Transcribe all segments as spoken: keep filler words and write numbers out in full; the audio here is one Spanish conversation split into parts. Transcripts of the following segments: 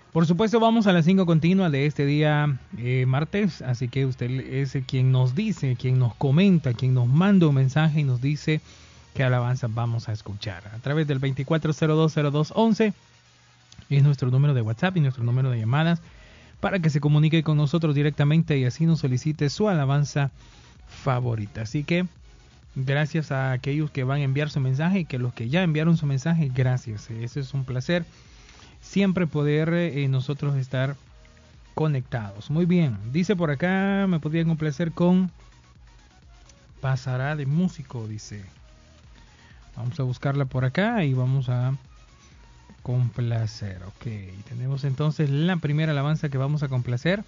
Por supuesto, vamos a la cinco continua de este día eh, martes, así que usted es quien nos dice, quien nos comenta, quien nos manda un mensaje y nos dice qué alabanza vamos a escuchar. A través del veinticuatro cero dos cero dos once es nuestro número de WhatsApp y nuestro número de llamadas para que se comunique con nosotros directamente y así nos solicite su alabanza favorita. Así que gracias a aquellos que van a enviar su mensaje y que los que ya enviaron su mensaje, gracias. Eso es un placer. Siempre poder eh, nosotros estar conectados. Muy bien, dice por acá, me podría complacer con Pasará de Músico, dice. Vamos a buscarla por acá y vamos a complacer. Ok, tenemos entonces la primera alabanza que vamos a complacer.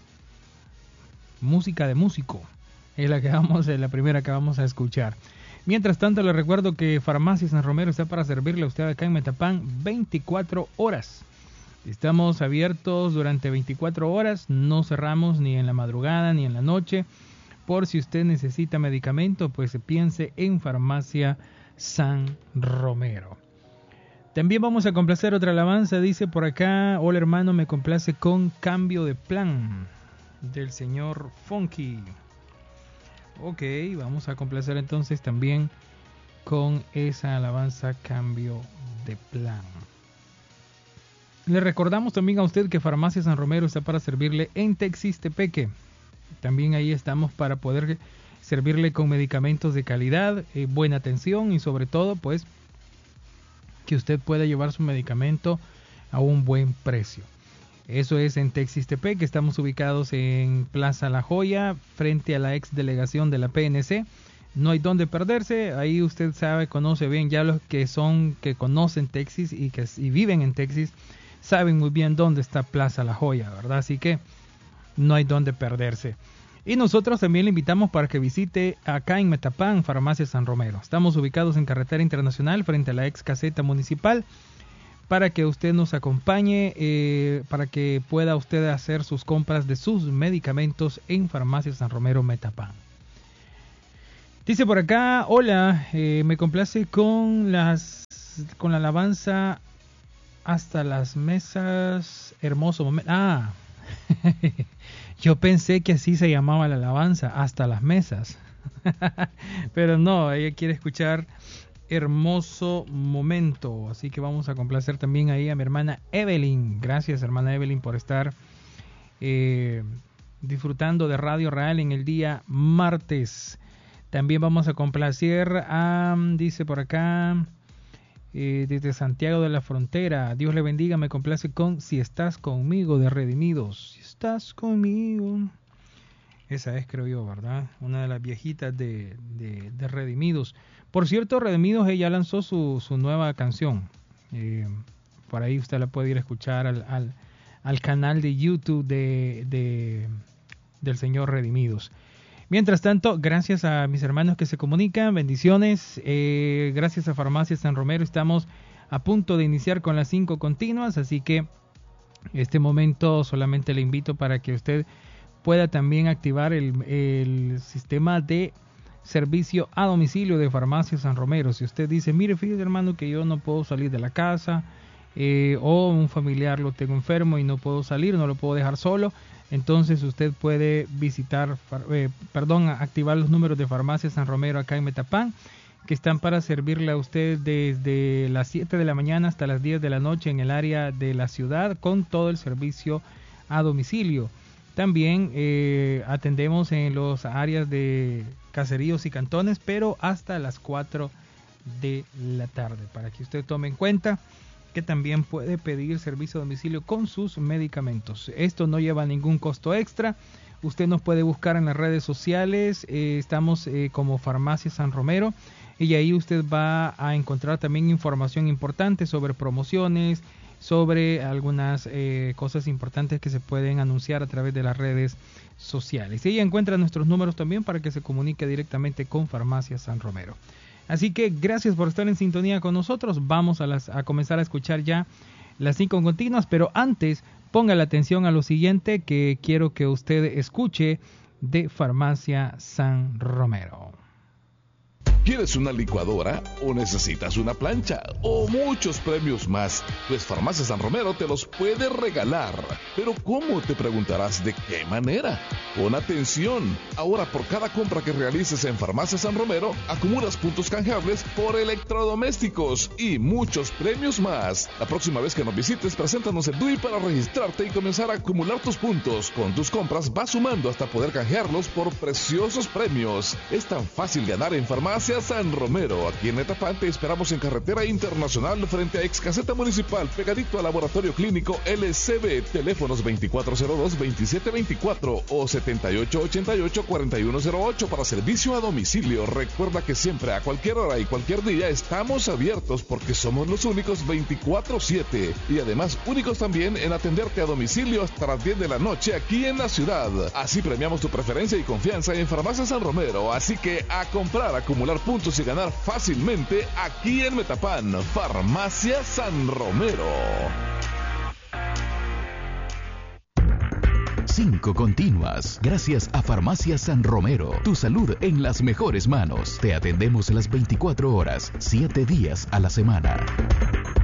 Música de Músico. Es la que vamos, es la primera que vamos a escuchar. Mientras tanto, le recuerdo que Farmacia San Romero está para servirle a usted acá en Metapán veinticuatro horas. Estamos abiertos durante veinticuatro horas, no cerramos ni en la madrugada ni en la noche. Por si usted necesita medicamento, pues piense en Farmacia San Romero. También vamos a complacer otra alabanza, dice por acá, hola hermano, me complace con Cambio de Plan, del señor Funky. Ok, vamos a complacer entonces también con esa alabanza Cambio de Plan. Le recordamos también a usted que Farmacia San Romero está para servirle en Texis-Tepeque. También ahí estamos para poder servirle con medicamentos de calidad, eh, buena atención y sobre todo pues que usted pueda llevar su medicamento a un buen precio. Eso es en Texis-Tepeque. Estamos ubicados en Plaza La Joya, frente a la ex delegación de la P N C. No hay donde perderse. Ahí usted sabe, conoce bien, ya los que son, que conocen Texas y que y viven en Texas, saben muy bien dónde está Plaza La Joya, ¿verdad? Así que no hay donde perderse. Y nosotros también le invitamos para que visite acá en Metapán, Farmacia San Romero. Estamos ubicados en Carretera Internacional, frente a la ex caseta municipal, para que usted nos acompañe, eh, para que pueda usted hacer sus compras de sus medicamentos en Farmacia San Romero Metapán. Dice por acá, hola, eh, me complace con las con la alabanza Hasta las Mesas, hermoso momento. Ah, yo pensé que así se llamaba la alabanza, Hasta las Mesas. Pero no, ella quiere escuchar Hermoso Momento. Así que vamos a complacer también ahí a mi hermana Evelyn. Gracias, hermana Evelyn, por estar eh, disfrutando de Radio Real en el día martes. También vamos a complacer a, dice por acá, eh, desde Santiago de la Frontera, Dios le bendiga, me complace con Si Estás Conmigo de Redimidos. Si estás conmigo. Esa es, creo yo, ¿verdad? Una de las viejitas de, de, de Redimidos. Por cierto, Redimidos ella lanzó su, su nueva canción. Eh, por ahí usted la puede ir a escuchar al, al, al canal de YouTube de, de, del señor Redimidos. Mientras tanto, gracias a mis hermanos que se comunican, bendiciones. Eh, gracias a Farmacia San Romero, estamos a punto de iniciar con las cinco continuas, así que este momento solamente le invito para que usted pueda también activar el, el sistema de servicio a domicilio de Farmacia San Romero. Si usted dice, mire, fíjese hermano que yo no puedo salir de la casa, eh, o un familiar lo tengo enfermo y no puedo salir, no lo puedo dejar solo, entonces usted puede visitar, eh, perdón, activar los números de Farmacia San Romero acá en Metapán, que están para servirle a usted desde las siete de la mañana hasta las diez de la noche en el área de la ciudad, con todo el servicio a domicilio. También eh, atendemos en los áreas de caseríos y cantones, pero hasta las cuatro de la tarde, para que usted tome en cuenta que también puede pedir servicio a domicilio con sus medicamentos. Esto no lleva ningún costo extra. Usted nos puede buscar en las redes sociales, eh, estamos eh, como Farmacia San Romero, y ahí usted va a encontrar también información importante sobre promociones, sobre algunas eh, cosas importantes que se pueden anunciar a través de las redes sociales. Y ahí encuentra nuestros números también para que se comunique directamente con Farmacia San Romero. Así que gracias por estar en sintonía con nosotros. Vamos a, las, a comenzar a escuchar ya las cinco continuas, pero antes ponga la atención a lo siguiente que quiero que usted escuche de Farmacia San Romero. ¿Quieres una licuadora o necesitas una plancha o muchos premios más? Pues Farmacia San Romero te los puede regalar. ¿Pero cómo? Te preguntarás. ¿De qué manera? Pon atención. Ahora por cada compra que realices en Farmacia San Romero, acumulas puntos canjeables por electrodomésticos y muchos premios más. La próxima vez que nos visites, preséntanos el D U I para registrarte y comenzar a acumular tus puntos. Con tus compras vas sumando hasta poder canjearlos por preciosos premios. Es tan fácil ganar en Farmacia San Romero. Aquí en Metapán te esperamos en Carretera Internacional frente a Ex Caseta Municipal, pegadito al Laboratorio Clínico L C B. Teléfonos veinticuatro cero dos, veintisiete veinticuatro o setenta y ocho ochenta y ocho, cuarenta y uno cero ocho para servicio a domicilio. Recuerda que siempre, a cualquier hora y cualquier día, estamos abiertos porque somos los únicos veinticuatro siete y además únicos también en atenderte a domicilio hasta las diez de la noche aquí en la ciudad. Así premiamos tu preferencia y confianza en Farmacia San Romero. Así que a comprar, acumular puntos y ganar fácilmente aquí en Metapán. Farmacia San Romero. Cinco continuas. Gracias a Farmacia San Romero. Tu salud en las mejores manos. Te atendemos las veinticuatro horas, siete días a la semana.